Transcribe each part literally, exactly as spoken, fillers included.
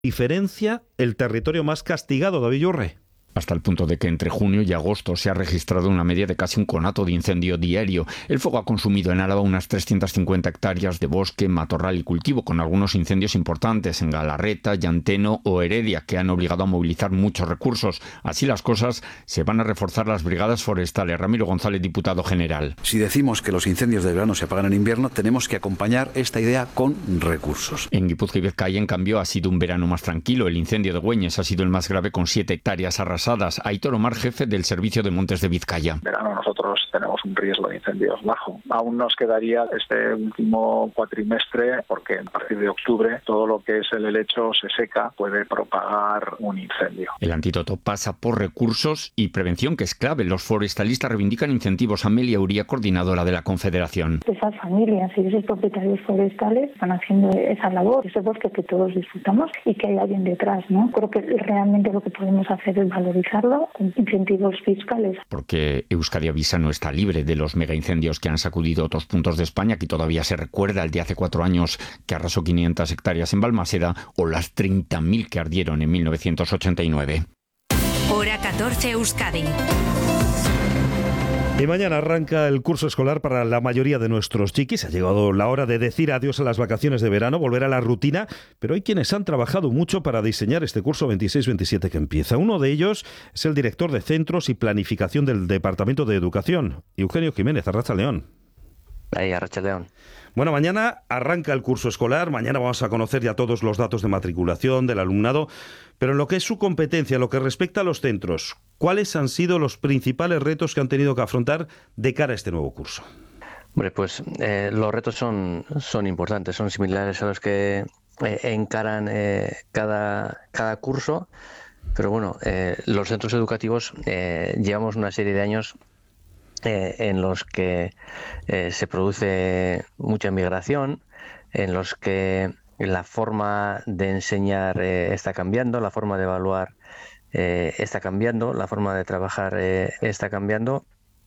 diferencia el territorio más castigado, David Yurre. Hasta el punto de que entre junio y agosto se ha registrado una media de casi un conato de incendio diario. El fuego ha consumido en Álava unas trescientas cincuenta hectáreas de bosque, matorral y cultivo, con algunos incendios importantes en Galarreta, Llanteno o Heredia, que han obligado a movilizar muchos recursos. Así las cosas, se van a reforzar las brigadas forestales. Ramiro González, diputado general. Si decimos que los incendios de verano se apagan en invierno, tenemos que acompañar esta idea con recursos. En Guipúzcoa y Vizcaya, en cambio, ha sido un verano más tranquilo. El incendio de Güeñes ha sido el más grave, con siete hectáreas arrasadas. Aitor Omar, jefe del Servicio de Montes de Vizcaya. En verano nosotros tenemos un riesgo de incendios bajo. Aún nos quedaría este último cuatrimestre, porque a partir de octubre todo lo que es el helecho se seca, puede propagar un incendio. El antídoto pasa por recursos y prevención, que es clave. Los forestalistas reivindican incentivos. Amelia Uría, coordinadora de la Confederación. Esas familias y esos propietarios forestales están haciendo esa labor, ese bosque que todos disfrutamos y que hay alguien detrás, ¿no? Creo que realmente lo que podemos hacer es valorizarlo con incentivos fiscales. Porque Euskadi Avisa no está libre de los megaincendios que han sacudido otros puntos de España. Aquí todavía se recuerda el de hace cuatro años que arrasó quinientas hectáreas en Balmaseda, o las treinta mil que ardieron en mil novecientos ochenta y nueve. Hora catorce, Euskadi. Y mañana arranca el curso escolar para la mayoría de nuestros chiquis. Ha llegado la hora de decir adiós a las vacaciones de verano, volver a la rutina, pero hay quienes han trabajado mucho para diseñar este curso veintiséis veintisiete que empieza. Uno de ellos es el director de Centros y Planificación del Departamento de Educación, Eugenio Jiménez, Arratsaldeon. Ahí, Arratsaldeon. Bueno, mañana arranca el curso escolar, mañana vamos a conocer ya todos los datos de matriculación del alumnado, pero en lo que es su competencia, en lo que respecta a los centros, ¿cuáles han sido los principales retos que han tenido que afrontar de cara a este nuevo curso? Hombre, pues eh, los retos son, son importantes, son similares a los que eh, encaran eh, cada, cada curso, pero bueno, eh, los centros educativos eh, llevamos una serie de años Eh, en los que eh, se produce mucha migración, en los que la forma de enseñar eh, está cambiando, la forma de evaluar eh, está cambiando, la forma de trabajar eh, está cambiando,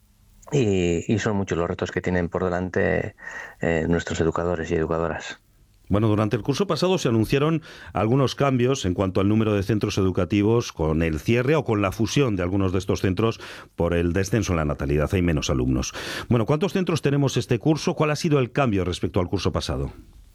y, y son muchos los retos que tienen por delante eh, nuestros educadores y educadoras. Bueno, durante el curso pasado se anunciaron algunos cambios en cuanto al número de centros educativos, con el cierre o con la fusión de algunos de estos centros por el descenso en la natalidad. Hay menos alumnos. Bueno, ¿cuántos centros tenemos este curso? ¿Cuál ha sido el cambio respecto al curso pasado?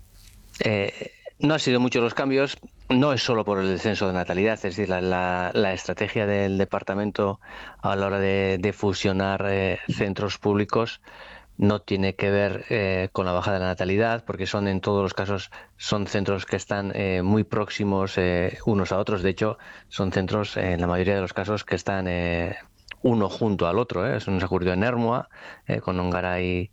Eh, no han sido muchos los cambios. No es solo por el descenso de natalidad, es decir, la, la, la estrategia del departamento a la hora de, de fusionar eh, centros públicos no tiene que ver eh, con la bajada de la natalidad, porque son en todos los casos son centros que están eh, muy próximos eh, unos a otros. De hecho, son centros eh, en la mayoría de los casos que están eh, uno junto al otro. ¿eh? Eso nos ocurrió en Ermua, eh, con Ongara y,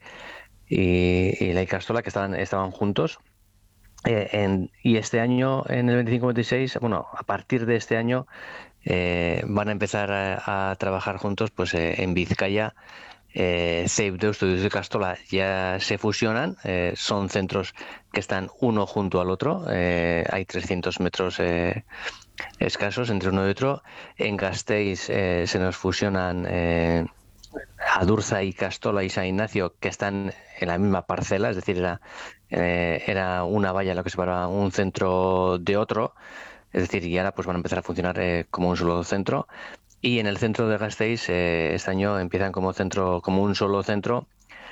y, y la Ikastola, que estaban, estaban juntos. Eh, en, y este año, en el veinticinco veintiséis, bueno, a partir de este año, eh, van a empezar a, a trabajar juntos pues eh, en Vizcaya. Eh, C E I P Deusto y Ikastola ya se fusionan, eh, son centros que están uno junto al otro, eh, hay trescientos metros eh, escasos entre uno y otro. En Gasteiz eh, se nos fusionan eh, Adurza, Ikastola y San Ignacio, que están en la misma parcela, es decir, era, eh, era una valla lo que separaba un centro de otro, es decir, y ahora pues van a empezar a funcionar eh, como un solo centro. Y en el centro de Gasteiz eh, este año empiezan como centro, como un solo centro,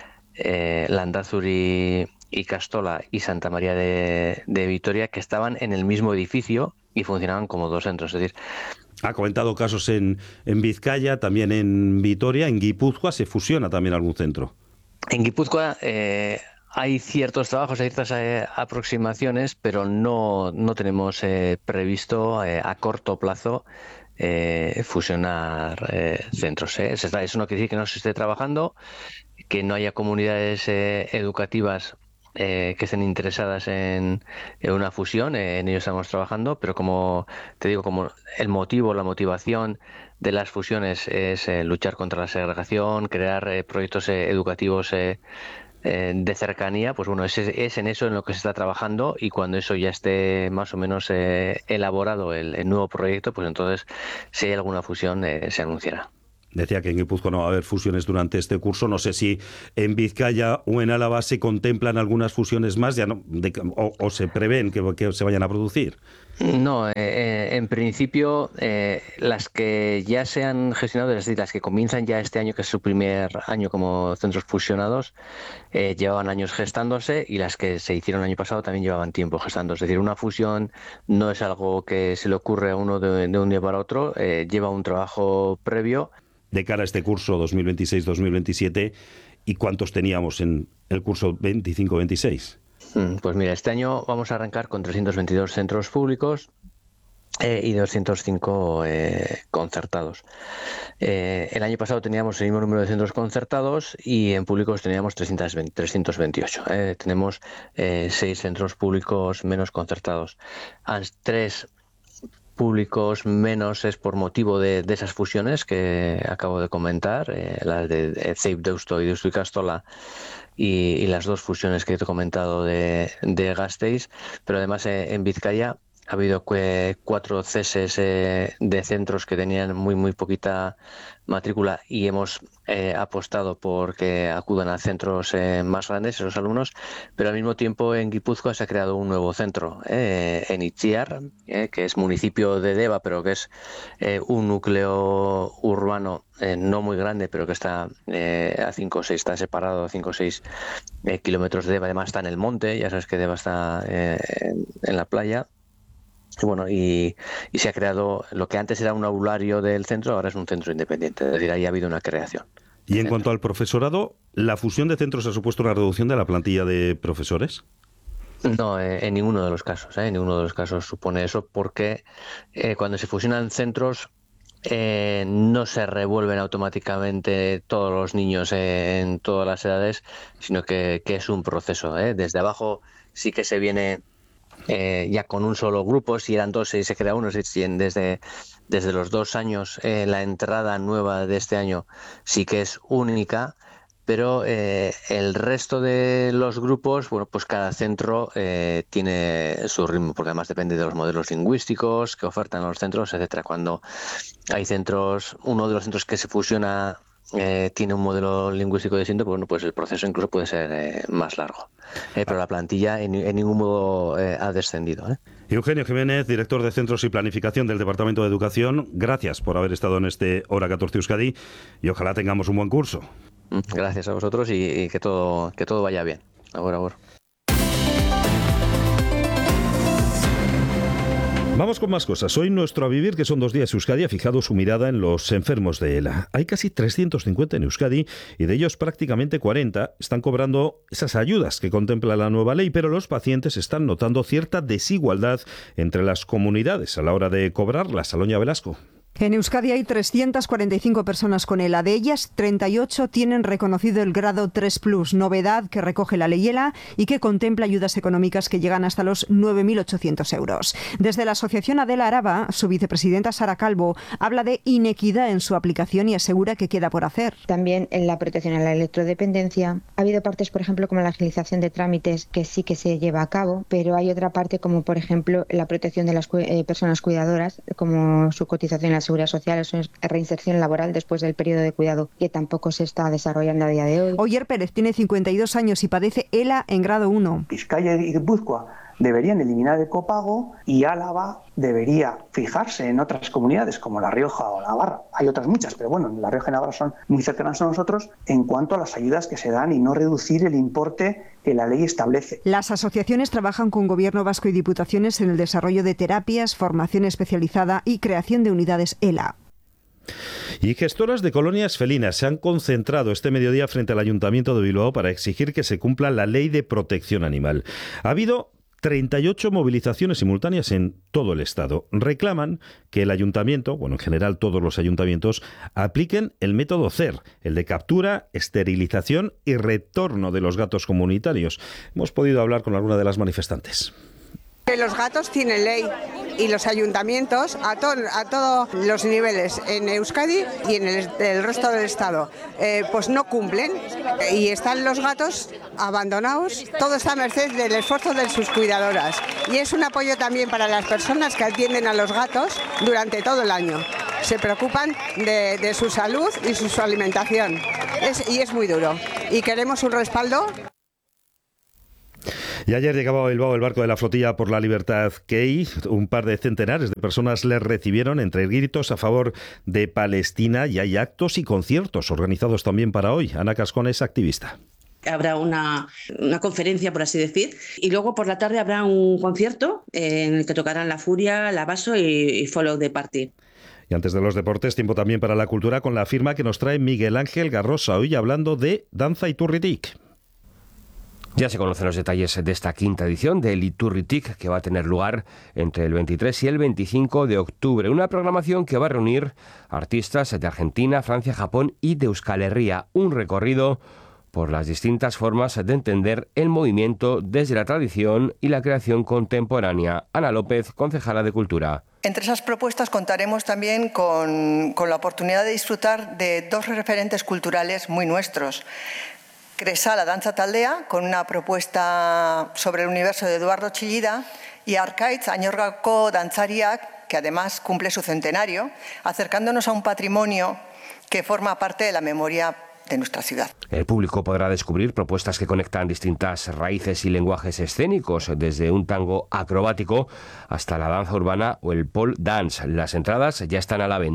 eh, Landazuri, Ikastola y Santa María de, de Vitoria, que estaban en el mismo edificio y funcionaban como dos centros. Es decir, ha comentado casos en, en Vizcaya, también en Vitoria, en Guipúzcoa se fusiona también algún centro. En Guipúzcoa eh, hay ciertos trabajos, hay ciertas eh, aproximaciones, pero no, no tenemos eh, previsto eh, a corto plazo Eh, fusionar eh, centros. ¿eh? Eso, está, eso no quiere decir que no se esté trabajando, que no haya comunidades eh, educativas eh, que estén interesadas en, en una fusión, eh, en ello estamos trabajando, pero como te digo, como el motivo, la motivación de las fusiones es eh, luchar contra la segregación, crear eh, proyectos eh, educativos eh, de cercanía, pues bueno, es, es en eso en lo que se está trabajando, y cuando eso ya esté más o menos eh, elaborado el, el nuevo proyecto, pues entonces si hay alguna fusión eh, se anunciará. Decía que en Guipúzcoa no va a haber fusiones durante este curso. No sé si en Vizcaya o en Álava se contemplan algunas fusiones más ya no, de, o, o se prevén que, que se vayan a producir. No, eh, en principio eh, las que ya se han gestionado, es decir, las que comienzan ya este año, que es su primer año como centros fusionados, eh, llevaban años gestándose, y las que se hicieron el año pasado también llevaban tiempo gestándose. Es decir, una fusión no es algo que se le ocurre a uno de, de un día para otro, eh, lleva un trabajo previo. De cara a este curso dos mil veintiséis dos mil veintisiete, ¿y cuántos teníamos en el curso veinticinco veintiséis? Pues mira, este año vamos a arrancar con trescientos veintidós centros públicos eh, y doscientos cinco eh, concertados. Eh, el año pasado teníamos el mismo número de centros concertados y en públicos teníamos trescientos veintiocho. Eh, tenemos eh, seis centros públicos menos concertados. Tres públicos menos es por motivo de, de esas fusiones que acabo de comentar, eh, las de, de C E I P Deusto y Deusto y Castola, y, y las dos fusiones que te he comentado de, de Gasteiz, pero además eh, en Vizcaya ha habido que cuatro ceses eh, de centros que tenían muy muy poquita matrícula y hemos eh, apostado por que acudan a centros eh, más grandes esos alumnos, pero al mismo tiempo en Guipúzcoa se ha creado un nuevo centro eh, en Itziar, eh, que es municipio de Deva, pero que es eh, un núcleo urbano eh, no muy grande, pero que está eh, a cinco o seis, está separado a cinco o seis eh, kilómetros de Deva. Además está en el monte, ya sabes que Deva está eh, en, en la playa. Y bueno, y, y se ha creado lo que antes era un aulario del centro, ahora es un centro independiente, es decir, ahí ha habido una creación. Y en cuanto al profesorado, ¿la fusión de centros ha supuesto una reducción de la plantilla de profesores? No, eh, en ninguno de los casos, eh, en ninguno de los casos supone eso, porque eh, cuando se fusionan centros eh, no se revuelven automáticamente todos los niños eh, en todas las edades, sino que, que es un proceso. Eh. Desde abajo sí que se viene Eh, ya con un solo grupo, si eran dos y se crea uno, si desde, desde los dos años eh, la entrada nueva de este año sí que es única, pero eh, el resto de los grupos, bueno, pues cada centro eh, tiene su ritmo, porque además depende de los modelos lingüísticos que ofertan los centros, etcétera. Cuando hay centros, uno de los centros que se fusiona Eh, tiene un modelo lingüístico distinto, bueno, pues el proceso incluso puede ser eh, más largo. Eh, pero la plantilla en, en ningún modo eh, ha descendido. ¿eh? Eugenio Jiménez, director de Centros y Planificación del Departamento de Educación, gracias por haber estado en este Hora catorce Euskadi y ojalá tengamos un buen curso. Gracias a vosotros y, y que todo que todo vaya bien. Ahora, ahora. Vamos con más cosas. Hoy nuestro A Vivir, que son dos días, Euskadi ha fijado su mirada en los enfermos de ELA. Hay casi trescientos cincuenta en Euskadi y de ellos prácticamente cuarenta están cobrando esas ayudas que contempla la nueva ley, pero los pacientes están notando cierta desigualdad entre las comunidades a la hora de cobrarlas. Aloña Velasco. En Euskadi hay trescientas cuarenta y cinco personas con ELA. De ellas, treinta y ocho tienen reconocido el grado tres plus, novedad que recoge la ley ELA y que contempla ayudas económicas que llegan hasta los nueve mil ochocientos euros. Desde la asociación Adela Araba, su vicepresidenta Sara Calvo habla de inequidad en su aplicación y asegura que queda por hacer. También en la protección a la electrodependencia. Ha habido partes, por ejemplo, como la agilización de trámites, que sí que se lleva a cabo, pero hay otra parte como, por ejemplo, la protección de las cu- eh, personas cuidadoras, como su cotización en la Seguridad Social, su reinserción laboral después del periodo de cuidado, que tampoco se está desarrollando a día de hoy. Oyer Pérez tiene cincuenta y dos años y padece ELA en grado uno. Vizcaya y Guipúzcoa deberían eliminar el copago y Álava debería fijarse en otras comunidades como La Rioja o Navarra. Hay otras muchas, pero bueno, La Rioja y Navarra son muy cercanas a nosotros en cuanto a las ayudas que se dan y no reducir el importe que la ley establece. Las asociaciones trabajan con Gobierno vasco y diputaciones en el desarrollo de terapias, formación especializada y creación de unidades ELA. Y gestoras de colonias felinas se han concentrado este mediodía frente al Ayuntamiento de Bilbao para exigir que se cumpla la ley de protección animal. Ha habido treinta y ocho movilizaciones simultáneas en todo el Estado. Reclaman que el ayuntamiento, bueno, en general todos los ayuntamientos, apliquen el método C E R, el de captura, esterilización y retorno de los gatos comunitarios. Hemos podido hablar con alguna de las manifestantes. Que los gatos tienen ley y los ayuntamientos a, to a todos los niveles en Euskadi y en el, el resto del Estado eh, pues no cumplen y están los gatos abandonados. Todo está a merced del esfuerzo de sus cuidadoras y es un apoyo también para las personas que atienden a los gatos durante todo el año. Se preocupan de, de su salud y su, su alimentación es, y es muy duro y queremos un respaldo. Y ayer llegaba a Bilbao el barco de la flotilla por la libertad Key. Un par de centenares de personas les recibieron entre gritos a favor de Palestina y hay actos y conciertos organizados también para hoy. Ana Cascón es activista. Habrá una, una conferencia, por así decir, y luego por la tarde habrá un concierto eh, en el que tocarán La Furia, La Basso y, y Follow the Party. Y antes de los deportes, tiempo también para la cultura con la firma que nos trae Miguel Ángel Garrosa, hoy hablando de Danza Iturritik. Ya se conocen los detalles de esta quinta edición del Iturritik, que va a tener lugar entre el veintitrés y el veinticinco de octubre. Una programación que va a reunir artistas de Argentina, Francia, Japón y de Euskal Herria. Un recorrido por las distintas formas de entender el movimiento desde la tradición y la creación contemporánea. Ana López, concejala de Cultura. Entre esas propuestas contaremos también con, con la oportunidad de disfrutar de dos referentes culturales muy nuestros. Cresala Danza Taldea, con una propuesta sobre el universo de Eduardo Chillida, y Arkaitz Añorgako Dantzariak, que además cumple su centenario, acercándonos a un patrimonio que forma parte de la memoria de nuestra ciudad. El público podrá descubrir propuestas que conectan distintas raíces y lenguajes escénicos, desde un tango acrobático hasta la danza urbana o el pole dance. Las entradas ya están a la venta.